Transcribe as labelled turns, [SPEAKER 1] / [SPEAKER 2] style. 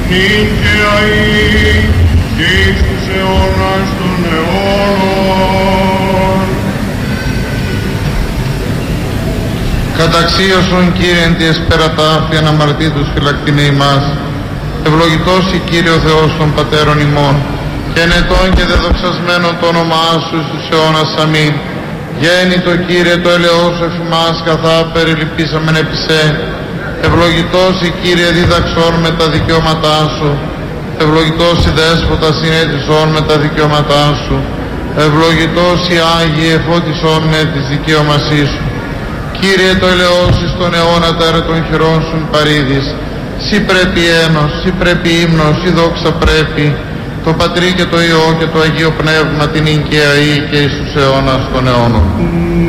[SPEAKER 1] νίκαια και εις τους αιώνας των αιώνων.
[SPEAKER 2] Καταξίωσον Κύριε εν τη εσπερατάφη αναμαρτήτους φυλακτήνε ημάς. Ευλογητός η Κύριε ο Θεός των Πατέρων ημών, και ενετών και δεδοξασμένων το όνομά Σου στους αιώνας. Αμήν. Γέννητο Κύριε το έλεος σου εφ' ημάς, καθά περιλυπήσαμεν επί σε. Ευλογητός η Κύριε δίδαξόν με τα δικαιώματά Σου. Ευλογητός η Δέσποτα συνέτησόν με τα δικαιώματά Σου. Ευλογητός η Άγιε εφώτισόν με της δικαιωμασής Σου. Κύριε το ελεός εις τον αιώνα τα έρα των χειρών Σου παρήδης. Συ πρέπει ένος, συ πρέπει ύμνος, συ δόξα πρέπει, το Πατρί και το Υιό και το Αγίο Πνεύμα την εικαία ή και εις τους αιώνας των αιώνων.